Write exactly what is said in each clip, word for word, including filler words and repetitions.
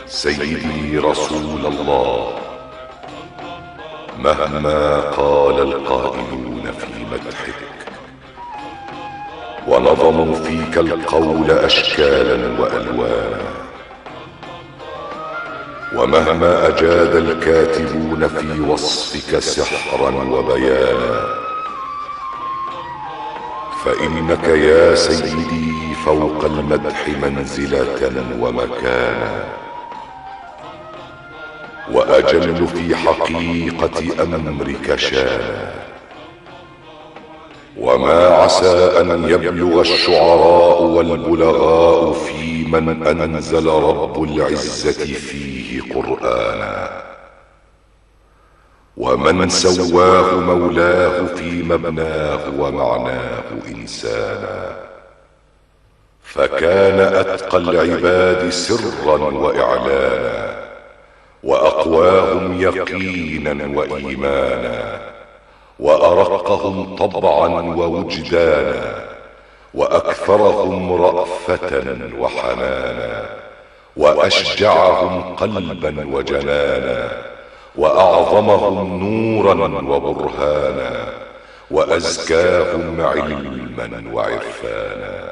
سيدي رسول الله، مهما قال القائلون في مدحك ونظموا فيك القول أشكالا وألوانا، ومهما أجاد الكاتبون في وصفك سحرا وبيانا، فإنك يا سيدي فوق المدح منزلة ومكانا، وأجل في حقيقة أمرك شانا. وما عسى أن يبلغ الشعراء والبلغاء في من أنزل رب العزة فيه قرآنا، ومن سواه مولاه في مبناه ومعناه إنسانا، فكان أتقى العباد سرا وإعلانا، وأقواهم يقينا وإيمانا، وأرقهم طبعا ووجدانا، وأكثرهم رأفة وحنانا، وأشجعهم قلبا وجنانا، وأعظمهم نورا وبرهانا، وأزكاهم علما وعرفانا.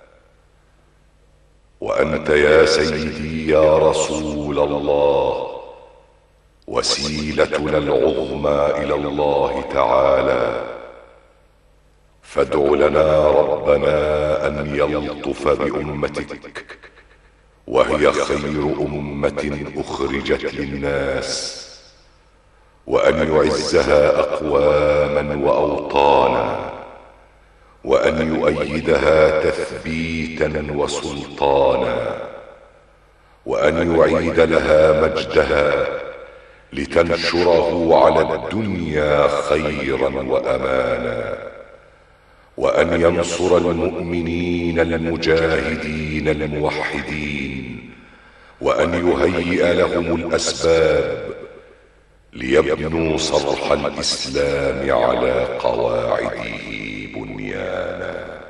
وأنت يا سيدي يا رسول الله وسيلتنا العظمى إلى الله تعالى، فادع لنا ربنا أن يلطف بأمتك، وهي خير أمة أخرجت للناس، وأن يعزها أقواما وأوطانا، وأن يؤيدها تثبيتا وسلطانا، وأن يعيد لها مجدها لتنشره على الدنيا خيرا وأمانا، وأن ينصر المؤمنين المجاهدين الموحدين، وأن يهيئ لهم الأسباب ليبنوا صرح الإسلام على قواعده بنيانا.